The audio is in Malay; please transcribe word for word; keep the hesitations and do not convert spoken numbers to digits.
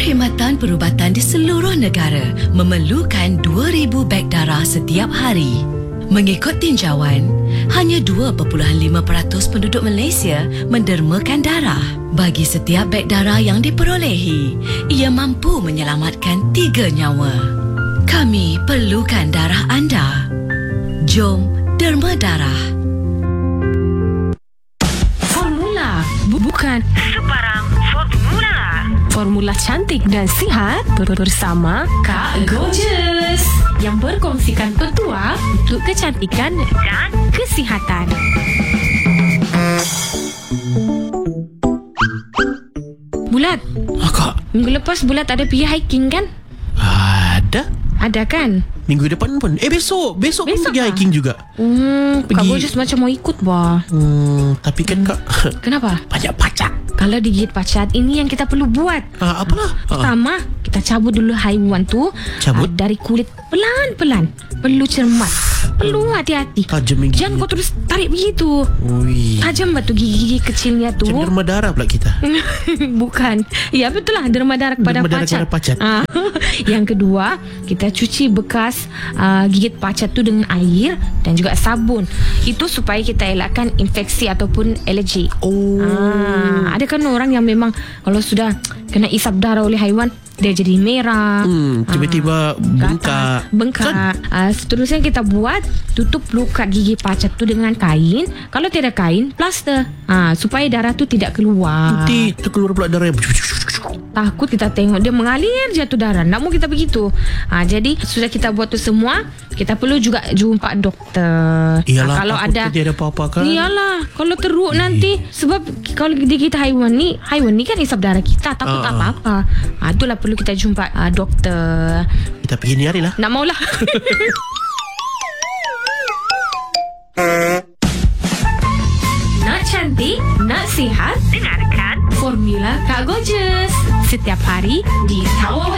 Perkhidmatan perubatan di seluruh negara memerlukan dua ribu beg darah setiap hari. Mengikut tinjauan, hanya dua perpuluhan lima peratus penduduk Malaysia mendermakan darah. Bagi setiap beg darah yang diperolehi, ia mampu menyelamatkan tiga nyawa. Kami perlukan darah anda. Jom derma darah. Formula, bukan Sebarang formula. formula cantik dan sihat bersama Kak Gorgeous yang berkongsikan petua untuk kecantikan Dan kesihatan. Bulat, Ah, Kak, minggu lepas Bulat ada pergi hiking kan? ada? Ada kan? Minggu depan pun. Eh, besok. Besok, Besok pun pergi ah? hiking juga. Hmm, Kak Pergi- Gorgeous macam mau ikut bah. Hmm, tapi kan Kak, Kenapa? banyak pacak. Kalau digigit pacat, ini yang kita perlu buat. Ah, apalah? Ah, Pertama, kita cabut dulu haiwan tu Cabut? ah, dari kulit pelan-pelan. Perlu cermat. Perlu hati-hati. tajam gigi. Jangan kau terus tarik begitu. Ui. Tajam batu gigi-gigi kecilnya tu. Macam derma darah pula kita. Bukan. Ya betul lah, derma darah kepada Derma darah pacat. kepada pacat. Ah. Yang kedua, kita cuci bekas uh, gigit pacat tu dengan air dan juga sabun. Itu supaya kita elakkan infeksi ataupun alergi. Oh. Ah, ada kan orang yang memang kalau sudah kena isap darah oleh haiwan, dia jadi merah. Hmm, tiba-tiba bengkak. Bengkak. Kan? Uh, seterusnya kita buat tutup luka gigi pacat tu dengan kain. Kalau tidak kain, plaster. Ah, supaya darah tu tidak keluar. Nanti terkeluar pula darah yang Takut kita tengok dia mengalir jatuh darah. Tak mau kita begitu. Ha, jadi sudah kita buat tu semua, kita perlu juga jumpa doktor. Iyalah, Ha, kalau takut ada dia ada apa-apa kan. Iyalah, kalau teruk nanti sebab kalau di kita haiwan ni, haiwan ni kan isap darah kita, takut Ah. apa-apa. Ha, itulah perlu kita jumpa uh, doktor. Kita pergi ni hari lah. Nak maulah. Nak cantik, nak sihat, dengarkan Formula Kak Gorgeous setiap hari di Tower